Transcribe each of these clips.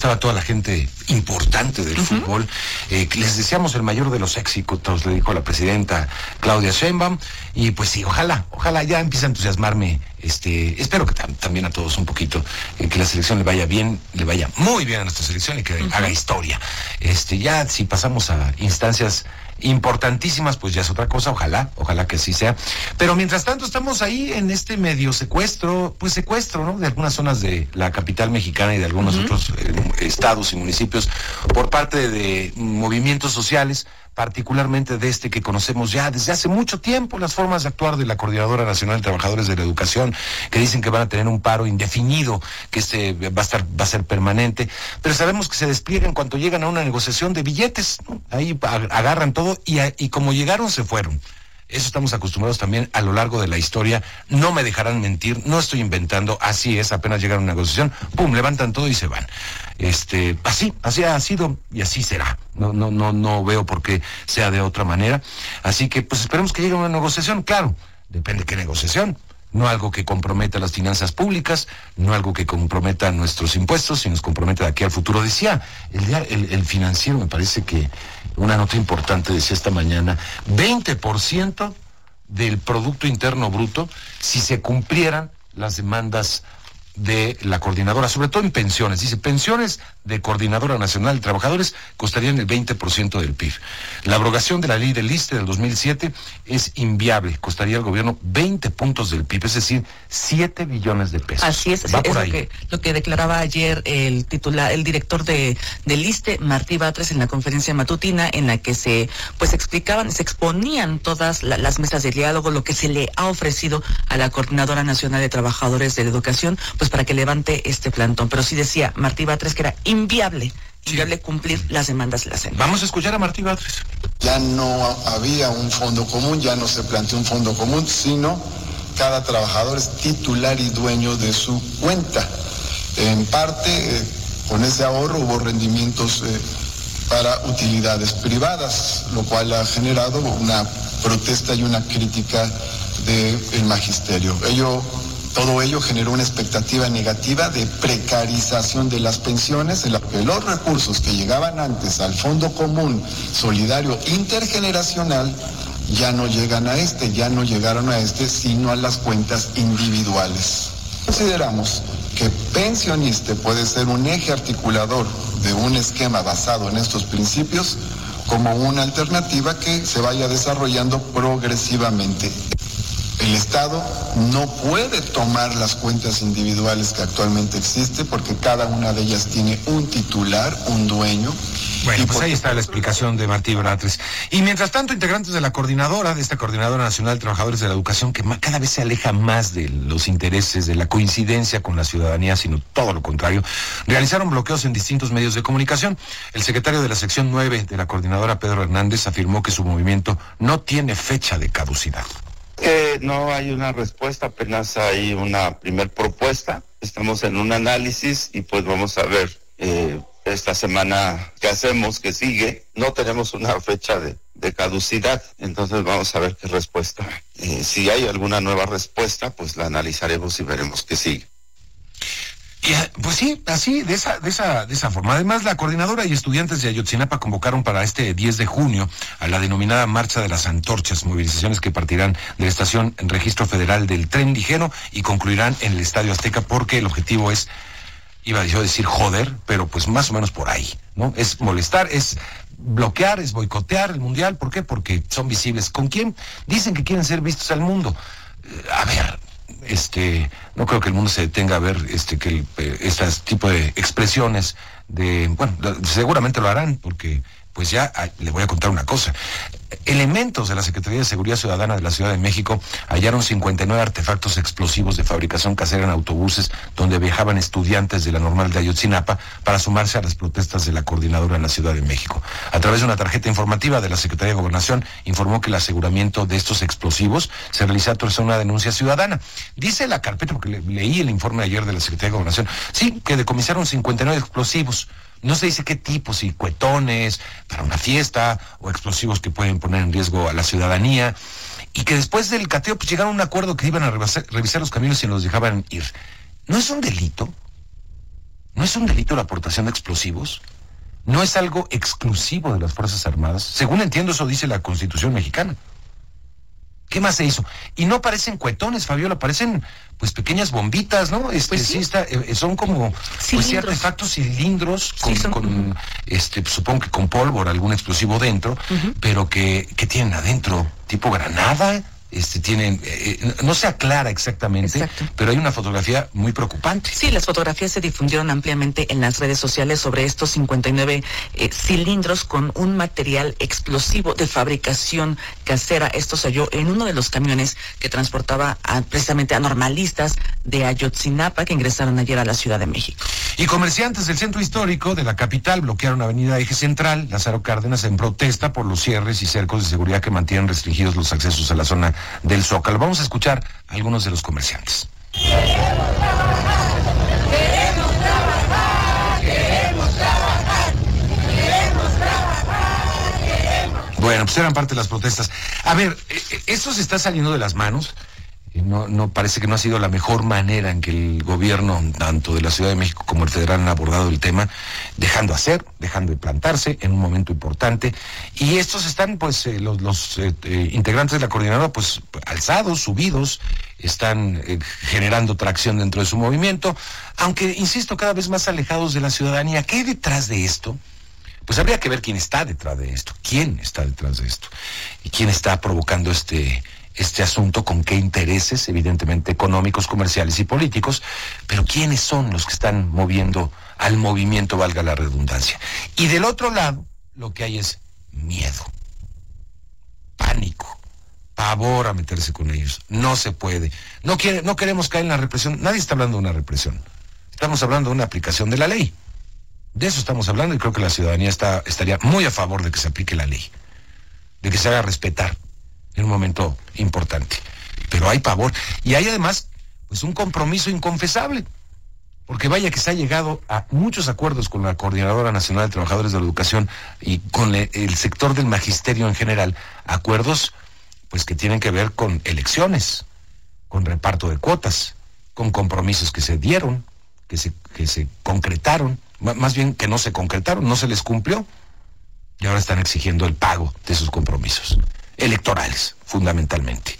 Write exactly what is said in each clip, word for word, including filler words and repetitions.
a toda la gente importante del uh-huh. fútbol. Eh, les deseamos el mayor de los éxitos, le dijo la presidenta Claudia Sheinbaum. Y pues sí, ojalá, ojalá ya empiece a entusiasmarme. Este, espero que tam- también a todos un poquito, eh, que la selección le vaya bien, le vaya muy bien a nuestra selección y que uh-huh. haga historia. Este, ya si pasamos a instancias importantísimas, pues ya es otra cosa, ojalá, ojalá que así sea. Pero mientras tanto estamos ahí en este medio secuestro, pues secuestro, ¿no? De algunas zonas de la capital mexicana y de algunos uh-huh. otros eh, estados y municipios por parte de movimientos sociales, particularmente de este que conocemos ya desde hace mucho tiempo, las formas de actuar de la Coordinadora Nacional de Trabajadores de la Educación, que dicen que van a tener un paro indefinido, que este va a estar, va a ser permanente, pero sabemos que se despliega en cuanto llegan a una negociación de billetes, ¿no? Ahí agarran todo y, a, y como llegaron, se fueron. Eso estamos acostumbrados también a lo largo de la historia. No me dejarán mentir, no estoy inventando, así es, apenas llegan a una negociación, pum, levantan todo y se van. Este, así, así ha sido y así será. No, no, no, no veo por qué sea de otra manera. Así que, pues esperemos que llegue a una negociación, claro, depende de qué negociación. No algo que comprometa las finanzas públicas, no algo que comprometa nuestros impuestos, y nos comprometa de aquí al futuro. Decía el, día, el, el Financiero, me parece que una nota importante decía esta mañana, veinte por ciento del Producto Interno Bruto si se cumplieran las demandas de la coordinadora, sobre todo en pensiones. Dice, pensiones de Coordinadora Nacional de Trabajadores costarían el veinte por ciento del P I B. La abrogación de la ley del ISSSTE del dos mil siete es inviable, costaría al gobierno veinte puntos del P I B, es decir, siete billones de pesos. Así es, Va es por lo ahí. que, lo que declaraba ayer el titular, el director de del ISSSTE, Martí Batres, en la conferencia matutina, en la que se pues explicaban, se exponían todas la, las mesas de diálogo, lo que se le ha ofrecido a la Coordinadora Nacional de Trabajadores de la Educación, pues para que levante este plantón. Pero sí decía Martí Batres que era inviable, sí. inviable cumplir las demandas de la C E N. Vamos a escuchar a Martí Batres. Ya no había un fondo común, ya no se planteó un fondo común, sino cada trabajador es titular y dueño de su cuenta. En parte, eh, con ese ahorro hubo rendimientos eh, para utilidades privadas, lo cual ha generado una protesta y una crítica del magisterio. Ello Todo ello generó una expectativa negativa de precarización de las pensiones, en la que los recursos que llegaban antes al Fondo Común Solidario Intergeneracional ya no llegan a este, ya no llegaron a este, sino a las cuentas individuales. Consideramos que Pensioniste puede ser un eje articulador de un esquema basado en estos principios como una alternativa que se vaya desarrollando progresivamente. El Estado no puede tomar las cuentas individuales que actualmente existen porque cada una de ellas tiene un titular, un dueño. Bueno, pues ahí está la explicación de Martí Batres. Y mientras tanto, integrantes de la coordinadora, de esta Coordinadora Nacional de Trabajadores de la Educación, que cada vez se aleja más de los intereses, de la coincidencia con la ciudadanía, sino todo lo contrario, realizaron bloqueos en distintos medios de comunicación. El secretario de la sección nueve de la coordinadora, Pedro Hernández, afirmó que su movimiento no tiene fecha de caducidad. Eh, no hay una respuesta, apenas hay una primer propuesta. Estamos en un análisis y pues vamos a ver eh, esta semana qué hacemos, qué sigue. No tenemos una fecha de, de caducidad, entonces vamos a ver qué respuesta. Eh, si hay alguna nueva respuesta, pues la analizaremos y veremos qué sigue. Y, pues sí, así, de esa, de esa, de esa forma. Además, la coordinadora y estudiantes de Ayotzinapa convocaron para este diez de junio a la denominada Marcha de las Antorchas, movilizaciones que partirán de la estación en Registro Federal del Tren Ligero y concluirán en el Estadio Azteca, porque el objetivo es, iba yo a decir joder, pero pues más o menos por ahí, ¿no? Es molestar, es bloquear, es boicotear el Mundial. ¿Por qué? Porque son visibles. ¿Con quién? Dicen que quieren ser vistos al mundo. Eh, a ver... Este, no creo que el mundo se detenga a ver este que el, eh, este tipo de expresiones de, bueno, seguramente lo harán porque pues ya ah, le voy a contar una cosa. Elementos de la Secretaría de Seguridad Ciudadana de la Ciudad de México hallaron cincuenta y nueve artefactos explosivos de fabricación casera en autobuses donde viajaban estudiantes de la Normal de Ayotzinapa para sumarse a las protestas de la coordinadora en la Ciudad de México. A través de una tarjeta informativa de la Secretaría de Gobernación informó que el aseguramiento de estos explosivos se realizó tras una denuncia ciudadana. Dice la carpeta, porque le, leí el informe ayer de la Secretaría de Gobernación, sí, que decomisaron cincuenta y nueve explosivos. No se dice qué tipo, si cuetones para una fiesta o explosivos que pueden poner en riesgo a la ciudadanía, y que después del cateo pues llegaron a un acuerdo que iban a revisar, revisar los camiones y los dejaban ir. ¿No es un delito? ¿No es un delito la aportación de explosivos? ¿No es algo exclusivo de las Fuerzas Armadas? Según entiendo, eso dice la Constitución mexicana. ¿Qué más se hizo? Y no parecen cuetones, Fabiola, parecen pues pequeñas bombitas, ¿no? Este, Pues sí. sí está, eh, son como pues, sí, artefactos cilindros con, Sí, son- con este, supongo que con pólvora, algún explosivo dentro, Ujú. pero que, que tienen adentro, tipo granada, este, tienen, eh, no se aclara exactamente, Exacto. pero hay una fotografía muy preocupante. Sí, las fotografías se difundieron ampliamente en las redes sociales sobre estos cincuenta y nueve eh, cilindros con un material explosivo de fabricación casera. Esto se halló en uno de los camiones que transportaba a, precisamente a normalistas de Ayotzinapa que ingresaron ayer a la Ciudad de México. Y comerciantes del centro histórico de la capital bloquearon Avenida Eje Central, Lázaro Cárdenas, en protesta por los cierres y cercos de seguridad que mantienen restringidos los accesos a la zona del Zócalo. Vamos a escuchar a algunos de los comerciantes. Bueno, pues eran parte de las protestas. A ver, eh, eh, esto se está saliendo de las manos. Eh, No, no parece que no ha sido la mejor manera en que el gobierno, tanto de la Ciudad de México como el federal, han abordado el tema, dejando hacer, dejando de plantarse en un momento importante. Y estos están, pues, eh, los, los eh, eh, integrantes de la coordinadora, pues, alzados, subidos, están eh, generando tracción dentro de su movimiento, aunque, insisto, cada vez más alejados de la ciudadanía. ¿Qué hay detrás de esto? Pues habría que ver quién está detrás de esto, quién está detrás de esto, y quién está provocando este, este asunto, con qué intereses, evidentemente económicos, comerciales y políticos, pero quiénes son los que están moviendo al movimiento, valga la redundancia. Y del otro lado, lo que hay es miedo, pánico, pavor a meterse con ellos. No se puede. No quiere, no queremos caer en la represión. Nadie está hablando de una represión. Estamos hablando de una aplicación de la ley. De eso estamos hablando, y creo que la ciudadanía está, estaría muy a favor de que se aplique la ley, de que se haga respetar en un momento importante. Pero hay pavor, y hay además pues un compromiso inconfesable, porque vaya que se ha llegado a muchos acuerdos con la Coordinadora Nacional de Trabajadores de la Educación y con le, el sector del magisterio en general, acuerdos pues que tienen que ver con elecciones, con reparto de cuotas, con compromisos que se dieron, que se, que se concretaron, más bien que no se concretaron, no se les cumplió, y ahora están exigiendo el pago de esos compromisos electorales, fundamentalmente.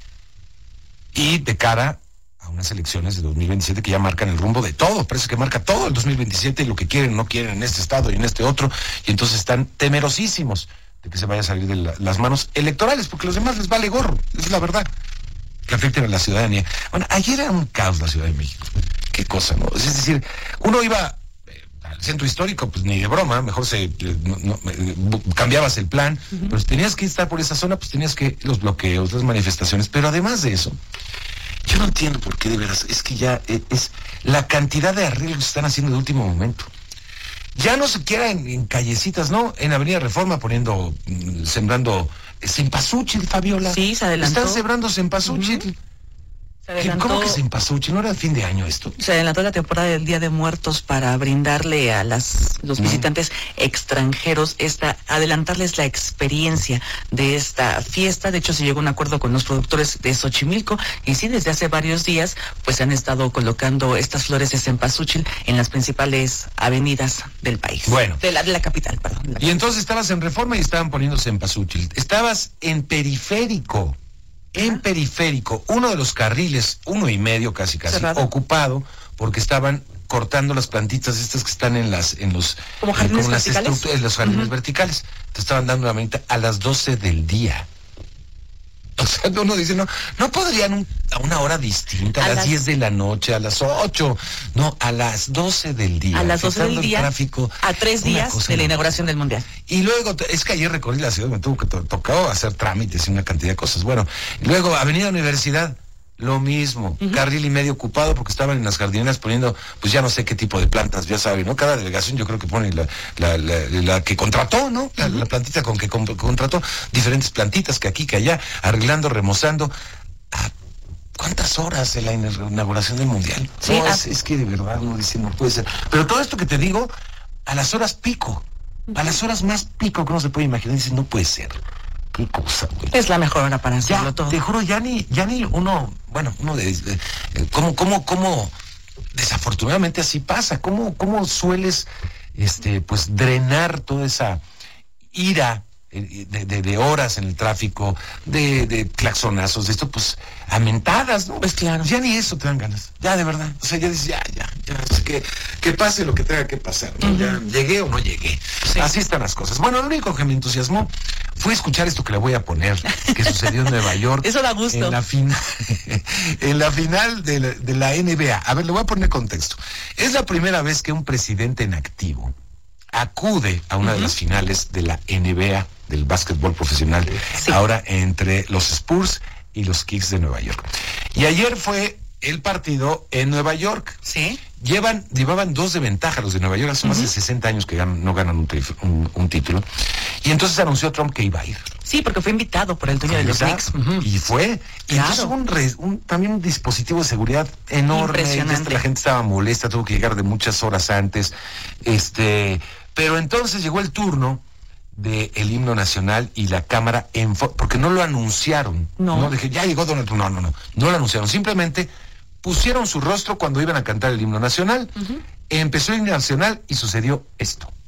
Y de cara a unas elecciones de dos mil veintisiete que ya marcan el rumbo de todo, parece que marca todo el dos mil veintisiete y lo que quieren, no quieren en este estado y en este otro, y entonces están temerosísimos de que se vaya a salir de la, las manos electorales, porque a los demás les vale gorro, es la verdad, que afecten a la ciudadanía. Bueno, ayer era un caos la Ciudad de México, qué cosa, ¿no? Es decir, uno iba al centro histórico, pues ni de broma, mejor se no, no, cambiabas el plan, uh-huh. Pero si tenías que estar por esa zona, pues tenías que los bloqueos, las manifestaciones, pero además de eso, yo no entiendo por qué de veras, es que ya es, es la cantidad de arreglos que se están haciendo de último momento. Ya no se queda en, en callecitas, ¿no? En Avenida Reforma poniendo, mm, sembrando cempasúchil, Fabiola. Sí, se adelantó. Están sembrando cempasúchil. Uh-huh. Se adelantó, ¿Cómo que cempasúchil? ¿No era el fin de año esto? Se adelantó la temporada del Día de Muertos para brindarle a las los mm. visitantes extranjeros esta, adelantarles la experiencia de esta fiesta. De hecho, se llegó a un acuerdo con los productores de Xochimilco, y sí, desde hace varios días, pues se han estado colocando estas flores de cempasúchil en las principales avenidas del país. Bueno. De la, de la capital, perdón. La y entonces estabas en Reforma y estaban poniendo cempasúchil. Estabas en Periférico. En Periférico, uno de los carriles, uno y medio casi casi, cerrado, ocupado, porque estaban cortando las plantitas estas que están en las, en los, como jardines eh, como verticales, las en los jardines uh-huh. verticales. Te estaban dando una manita a las doce del día. O sea, uno dice, no, no podrían un, a una hora distinta, a, a las, las diez de la noche, a las ocho, no, a las doce del día. A las doce del día, tráfico, a tres días de la inauguración del Mundial. Y luego, es que ayer recorrí la ciudad, me tuvo que to- tocó hacer trámites y una cantidad de cosas. Bueno, y luego Avenida Universidad, lo mismo, uh-huh. carril y medio ocupado porque estaban en las jardineras poniendo, pues ya no sé qué tipo de plantas, ya saben, ¿no? Cada delegación yo creo que pone la, la, la, la que contrató, ¿no? La, uh-huh. la plantita con que con, contrató, diferentes plantitas que aquí, que allá, arreglando, remozando. ¿A cuántas horas de la inauguración del Mundial? Sí, no, a... es, es que de verdad uno dice, no puede ser. Pero todo esto que te digo, a las horas pico, uh-huh. a las horas más pico que uno se puede imaginar, dice, no puede ser. Qué cosa, güey. Es la mejor hora para hacerlo ya, todo. Te juro, ya ni, ya ni uno, bueno, uno de, de, de cómo, cómo, cómo desafortunadamente así pasa. ¿Cómo, cómo sueles este, pues drenar toda esa ira de, de, de horas en el tráfico, de, de claxonazos, de esto, pues, a mentadas, ¿no? Pues claro. Ya ni eso te dan ganas, ya de verdad. O sea, ya dices, ya, ya, ya, o sea, que, que pase lo que tenga que pasar, ¿no? Uh-huh. Ya llegué o no llegué. Sí. Así están las cosas. Bueno, lo único que me entusiasmó fue escuchar esto que le voy a poner, que sucedió en Nueva York. Eso da gusto. En la, fin- en la final de la, de la N B A. A ver, le voy a poner contexto. Es la primera vez que un presidente en activo acude a una uh-huh. de las finales de la N B A, del básquetbol profesional, sí. ahora entre los Spurs y los Knicks de Nueva York. Y ayer fue el partido en Nueva York. Sí. Llevan, llevaban dos de ventaja los de Nueva York, hace uh-huh. más de sesenta años que ganan, no ganan un, un, un título. Y entonces anunció Trump que iba a ir. Sí, porque fue invitado por el dueño de los Knicks. Uh-huh. Y fue. Y claro. entonces hubo un, re, un, también un dispositivo de seguridad enorme. Impresionante. La gente estaba molesta, tuvo que llegar de muchas horas antes. Este, pero entonces llegó el turno del himno nacional y la cámara, en fo- porque no lo anunciaron. No. No dije, ya llegó Donald Trump. No, no, no. No lo anunciaron. Simplemente pusieron su rostro cuando iban a cantar el himno nacional. Uh-huh. Empezó el himno nacional y sucedió esto.